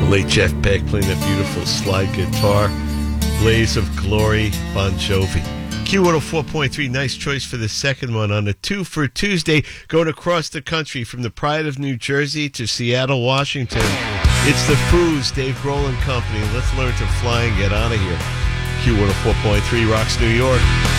Late Jeff Beck playing that beautiful slide guitar. Blaze of Glory, Bon Jovi. Q104.3, nice choice for the second one on a 2 for Tuesday, going across the country from the pride of New Jersey to Seattle, Washington. It's the Foos, Dave Grohl and Company. Let's learn to fly and get out of here. Q104.3 rocks New York.